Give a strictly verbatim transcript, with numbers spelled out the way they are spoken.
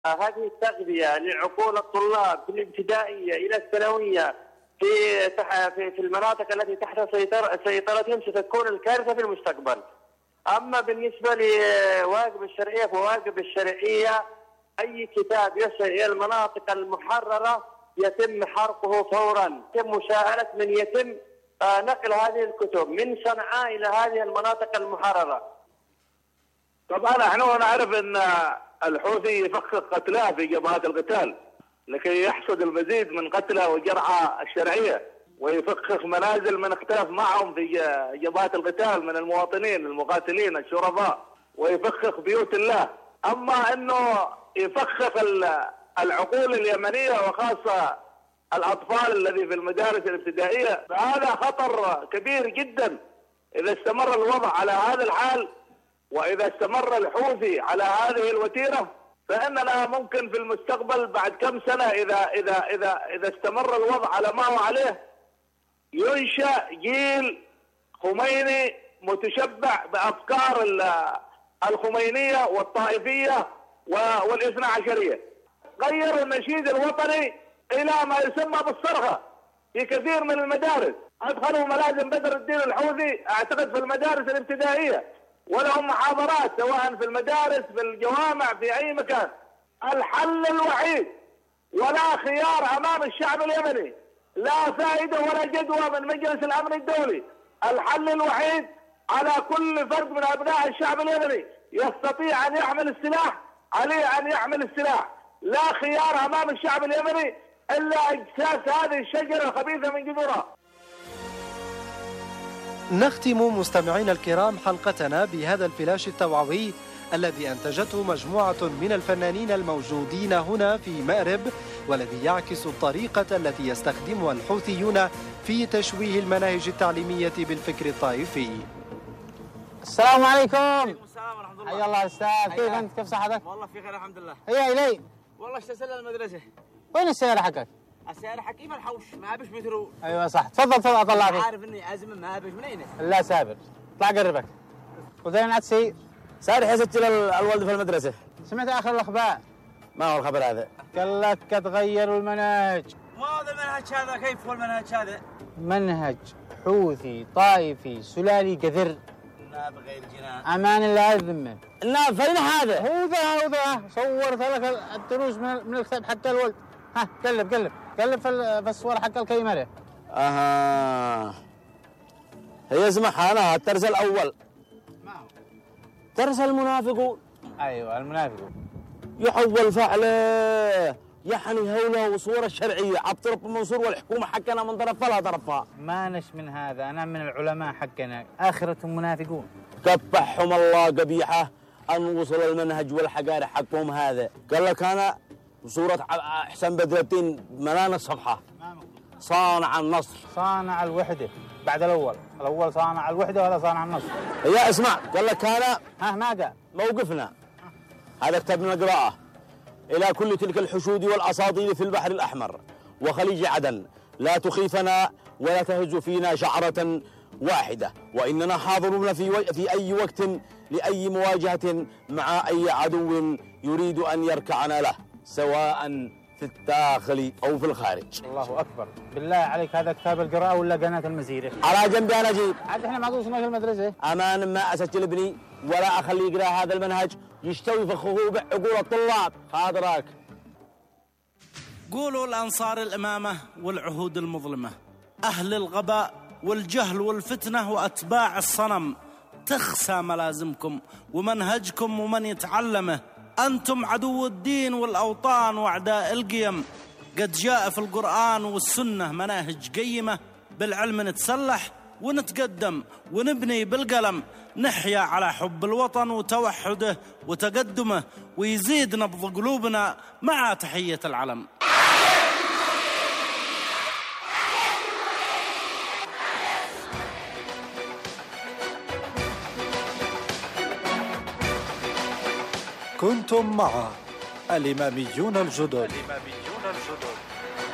هذه التغذية لعقول الطلاب في الابتدائية إلى الثانوية في في المناطق التي تحت سيطرتهم ستكون الكارثة في المستقبل. أما بالنسبة لواجب الشرعية فواجب الشرعية أي كتاب يصل إلى المناطق المحررة يتم حرقه فورا، يتم مشاهدة من يتم نقل هذه الكتب من صنعاء إلى هذه المناطق المحررة. طبعا احنا نعرف ان الحوثي يفخخ قتلاه في جبهات القتال لكي يحصد المزيد من قتله وجرعى الشرعية، ويفخخ منازل من اختلف معهم في جبهات القتال من المواطنين المقاتلين الشرفاء، ويفخخ بيوت الله. اما انه يفخخ العقول اليمنية وخاصة الأطفال الذي في المدارس الابتدائية، فهذا خطر كبير جدا إذا استمر الوضع على هذا الحال، وإذا استمر الحوثي على هذه الوتيرة فإننا ممكن في المستقبل بعد كم سنة إذا إذا إذا إذا استمر الوضع على ما هو عليه ينشأ جيل خميني متشبع بأفكار الخمينية والطائفية والاثنى عشرية. غيروا النشيد الوطني إلى ما يسمى بالصرخة في كثير من المدارس، أدخلوا ملازم بدر الدين الحوثي أعتقد في المدارس الابتدائية، ولهم محاضرات سواء في المدارس في الجوامع في أي مكان. الحل الوحيد ولا خيار أمام الشعب اليمني، لا فائدة ولا جدوى من مجلس الأمن الدولي، الحل الوحيد على كل فرد من أبناء الشعب اليمني يستطيع أن يحمل السلاح عليه أن يحمل السلاح. لا خيار أمام الشعب اليمني إلا إجساس هذه الشجرة الخبيثة من جذورها. نختم مستمعينا الكرام حلقتنا بهذا الفلاش التوعوي الذي أنتجته مجموعة من الفنانين الموجودين هنا في مأرب، والذي يعكس الطريقة التي يستخدمها الحوثيون في تشويه المناهج التعليمية بالفكر الطائفي. السلام عليكم. وعليكم السلام ورحمة الله. حيا الله أستاذ، كيف أنت؟ كيف صحتك؟ والله في خير الحمد لله. هيا إلي. والله اشتسل المدرسة. وين السيارة حقك؟ السيارة حقي في الحوش، ما بش بترو. أيوة صح، تفضل تفضل أطلع فيك. عارف إني أزمة ما بش من أين؟ لا سابر، اطلع قربك. وزين عدسي؟ سارح يسجل الولد في المدرسة. سمعت آخر الأخبار؟ ما هو الخبر هذا؟ قال لك تغيروا المناهج. ما هذا المنهج هذا؟ كيف هو المنهج هذا؟ منهج حوثي طائفي سلالي قذر. لا بغير جنان. أمان الله الذمة. لا فين هذا؟ هو ذا هو ذا، صورت لك الدروس من الكتاب حق الولد. ها قلب قلب قلب في الصور حق الكاميرا. اها هي اسمها انا الترس الاول. ما هو؟ ترس المنافقون. ايوه المنافقون. يحول فعله يعني هوله وصوره الشرعيه عبد رب منصور والحكومه حقنا من طرف لا طرفها. ما نش من هذا، انا من العلماء حقنا اخرتهم منافقون. قبحهم الله قبيحه ان وصل المنهج والحقائق حقهم هذا. قال لك انا صورة حسن بدر الدين منان الصفحة صانع النصر صانع الوحدة بعد الأول، الأول صانع الوحدة ولا صانع النصر. يا اسمع قال لك هذا ها ما قال موقفنا هذا كتاب نقرأه إلى كل تلك الحشود والأساطيل في البحر الأحمر وخليج عدن، لا تخيفنا ولا تهز فينا شعرة واحدة، وإننا حاضرون في, و... في أي وقت لأي مواجهة مع أي عدو يريد أن يركعنا له سواء في الداخل أو في الخارج. الله أكبر، بالله عليك هذا كتاب القراءة ولا قناة المزيرة؟ على جنبي أنا أجيب. عاد إحنا معطوسنا في المدرسة. أمان ما أسجل ابني ولا أخليه يقرأ هذا المنهج يشتوي فخه بعقول الطلاب. خاطرك. قولوا الأنصار الإمامة والعهود المظلمة، أهل الغباء والجهل والفتنة وأتباع الصنم، تخسى ملازمكم ومنهجكم ومن يتعلمه. أنتم عدو الدين والأوطان وأعداء القيم. قد جاء في القرآن والسنة مناهج قيمة، بالعلم نتسلح ونتقدم ونبني بالقلم، نحيا على حب الوطن وتوحده وتقدمه، ويزيد نبض قلوبنا مع تحية العلم. كنتم مع الإماميون الجدد. الإماميون الجدد.